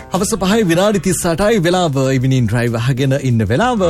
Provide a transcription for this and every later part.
හවස 5:38යි වෙලාව ඉවිනින් ඩ්‍රයිව් අහගෙන ඉන්න වෙලාව.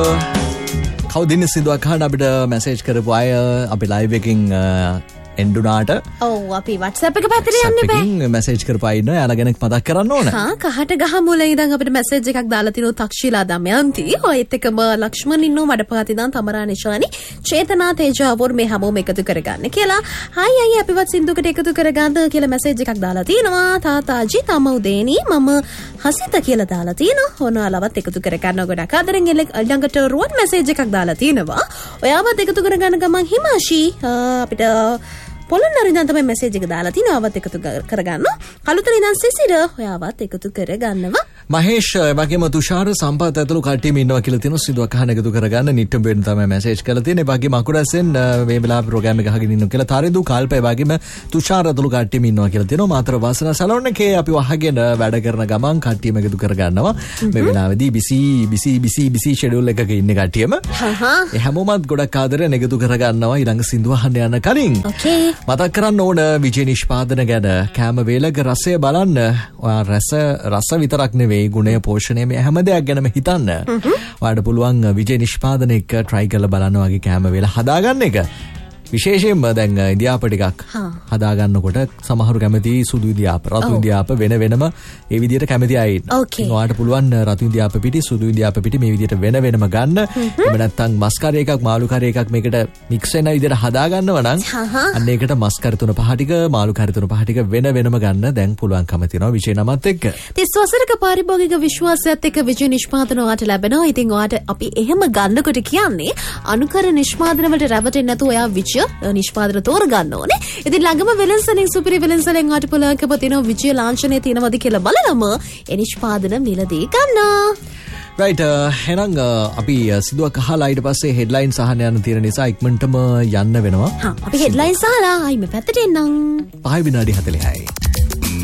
කවුදින සිදුවක් අහන්න අපිට මැසේජ් කරපු අය අපි ලයිව් එකකින් එන්ඩුනාට අපි WhatsApp එක පැත්තට යන්න බෑ. මැසේජ් කරපු අය ඉන්නවා. යාලා ගැන මතක් කරන්න ඕන. කහට ගහ මුල ඉඳන් අපිට මැසේජ් එකක් දාලා තිනු තක්ෂිලා දමයන්ති. ඔයත් එකම ලක්ෂ්මන් ඉන්නෝ මඩපහත ඉඳන් තමරා නිශානි චේතනා තේජාවෝර් මේ හැමෝම එකතු කරගන්න කියලා. හයි අය අපිවත් සින්දුකට එකතු කරගන්න කියලා මැසේජ් එකක් දාලා තිනවා. තාතාජි තම උදේනි මම හසිත කියලා දාලා තිනවා. ඔයාලවත් එකතු කරගන්න ගොඩක් ආදරෙන් ළඟට රුවන් මැසේජ් එකක් දාලා තිනවා. ඔයාවත් එකතු කරගන්න ගමන් හිමාෂි අපිට පොළොන්නරු ඉඳන් තමයි මැසේජ් එක දාලා තිනවා. ආවත් එකතු කරගන්න. කලුතර ඉඳන් සිසිර ඔයාවත් එකතු කරගන්නවා. මහේෂ් වගේම තුෂාර සම්පත් ඇතුළු කට්ටියම ඉන්නවා කියලා තියෙනවා. සිදුවක් අහන්න එකතු කරගන්න නිට්ටම් වෙන්න තමයි මැසේජ් කරලා තියෙන්නේ. ඒ වගේම අකුරසෙන් මේ වෙලාවේ ප්‍රෝග්‍රෑම් එක අහගෙන ඉන්නවා කියලා තාරිදු කල්පය වගේම තුෂාර ඇතුළු කට්ටියම ඉන්නවා කියලා තියෙනවා. මාතර වාසන සැලොන් එකේ අපි අහගෙන වැඩ කරන ගමන් කට්ටියම එකතු කරගන්නවා. මේ වෙලාවේදී බිසි ෂෙඩියුල් එකක ඉන්නේ කට්ටියම. ඒ හැමෝමත් ගොඩක් ආදරෙන් එකතු කරගන්නවා ඊළඟ සින්දුව අහන්න යන කලින්. මතක් කරන්න ඕන විජය නිෂ්පාදන ගැන. කෑම වේලක රසය බලන්න. ඔයා රස විතරක් නෙවෙයි ගුණය පෝෂණය මේ හැම දෙයක් ගැනම හිතන්න. ඔයාලට පුළුවන් විජය නිෂ්පාදන එක try කරලා බලන්න වගේ කෑම වේල හදාගන්න එක. විශේෂයෙන්ම දැන් ඉන්දියාප ටිකක් හදාගන්නකොට සමහරු කැමති සුදු ඉන්දියාප රතු ඉන්දියාප වෙන වෙනම ඒ විදිහට කැමති අය ඉන්නවා. ඔයාලට පුළුවන් රතු ඉන්දියාප පිටි සුදු ඉන්දියාප පිටි මේ විදිහට වෙන වෙනම ගන්න. එහෙම නැත්නම් මස් කරේ එකක් මාළු කරේ එකක් මේකට මික්ස් වෙන විදිහට හදාගන්නව නම් අන්න ඒකට මස් කර 3-5 ටික මාළු කර 5 ටික වෙන වෙනම ගන්න දැන් පුළුවන්කම තියෙනවා විජේ නමත් එක්ක. 30 වසරක පාරිභෝගික විශ්වාසයත් එක්ක විජේ නිෂ්පාදන ඔයාලට ලැබෙනවා. ඉතින් ඔයාලට අපි එහෙම ගන්නකොට කියන්නේ අනුකර නිෂ්පාදන වලට රැවටෙන්නේ නැතුව ඔයා විජය නිෂ්පාදන තෝරගන්න ඕනේ. ඉතින් ළඟම වෙලෙන්සලින් සුපිරි වෙලෙන්සලෙන් වට පුළුවන්කම තියෙනවා විජය ලාංඡනය තියෙනවද කියලා බලලම ඒ නිෂ්පාදන මිලදී ගන්න. රයිට් එහෙනම් අපි සිදුවක් අහලා ඊට පස්සේ හෙඩ්ලයින්ස් අහන්න යන තියෙන නිසා ඉක්මනටම යන්න වෙනවා. අපි හෙඩ්ලයින්ස් අහලා ආයි මේ පැත්තට එන්නම්. 5:40යි.